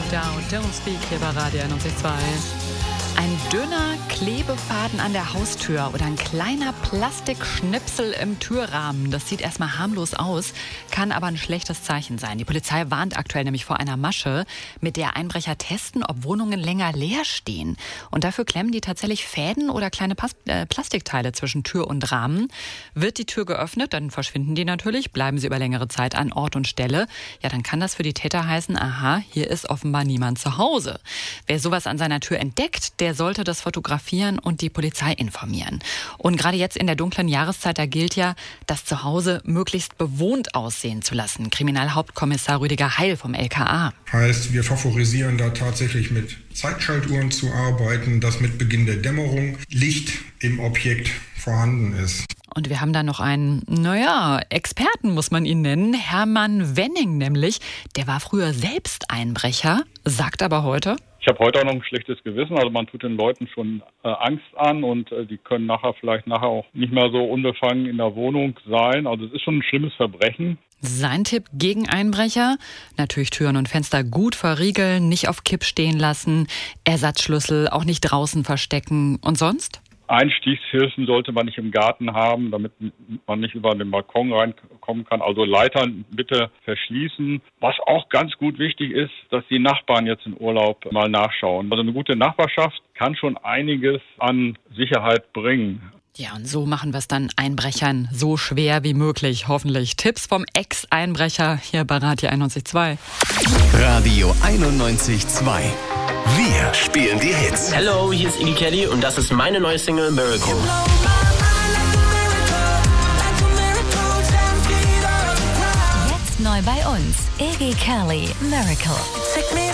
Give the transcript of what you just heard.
Down, Don't Speak hier bei Radio 91.2. Ein dünner Klebefaden an der Haustür oder ein kleiner Plastikschnipsel im Türrahmen. Das sieht erstmal harmlos aus, kann aber ein schlechtes Zeichen sein. Die Polizei warnt aktuell nämlich vor einer Masche, mit der Einbrecher testen, ob Wohnungen länger leer stehen. Und dafür klemmen die tatsächlich Fäden oder kleine Plastikteile zwischen Tür und Rahmen. Wird die Tür geöffnet, dann verschwinden die natürlich, bleiben sie über längere Zeit an Ort und Stelle. Ja, dann kann das für die Täter heißen, aha, hier ist offenbar niemand zu Hause. Wer sowas an seiner Tür entdeckt, der sollte das fotografieren und die Polizei informieren. Und gerade jetzt in der dunklen Jahreszeit, da gilt ja, das Zuhause möglichst bewohnt aussehen zu lassen. Kriminalhauptkommissar Rüdiger Heil vom LKA. Heißt, wir favorisieren da tatsächlich mit Zeitschaltuhren zu arbeiten, dass mit Beginn der Dämmerung Licht im Objekt vorhanden ist. Und wir haben da noch einen, Experten muss man ihn nennen, Hermann Wenning nämlich. Der war früher selbst Einbrecher, sagt aber heute: Ich habe heute auch noch ein schlechtes Gewissen. Also man tut den Leuten schon Angst an und die können vielleicht auch nicht mehr so unbefangen in der Wohnung sein. Also es ist schon ein schlimmes Verbrechen. Sein Tipp gegen Einbrecher: natürlich Türen und Fenster gut verriegeln, nicht auf Kipp stehen lassen, Ersatzschlüssel auch nicht draußen verstecken. Und sonst? Einstiegshilfen sollte man nicht im Garten haben, damit man nicht über den Balkon reinkommen kann. Also Leitern bitte verschließen. Was auch ganz gut wichtig ist, dass die Nachbarn jetzt im Urlaub mal nachschauen. Also eine gute Nachbarschaft kann schon einiges an Sicherheit bringen. Ja, und so machen wir es dann Einbrechern so schwer wie möglich, hoffentlich. Tipps vom Ex-Einbrecher hier bei Radio 91.2. Radio 91.2. Wir spielen die Hits. Hello, hier ist Iggy Kelly und das ist meine neue Single Miracle. Jetzt neu bei uns, Iggy Kelly, Miracle.